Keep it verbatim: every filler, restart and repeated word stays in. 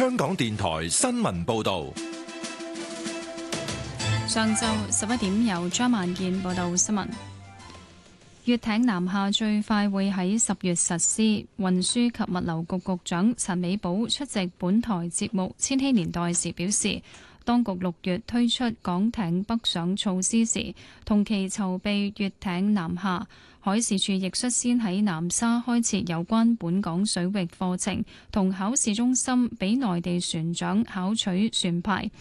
香港電台新聞報道。 上晝十一點，由張萬健報道新聞。粵艇南下最快會喺十月實施。運輸及物流局局長陳美寶出席本台節目《千禧年代》時表示，當局六月推出港艇北上措施時，同期籌備粵艇南下。海事處亦率先喺南沙開設有關本港水域課程同考試中心，俾內地船長考取船牌。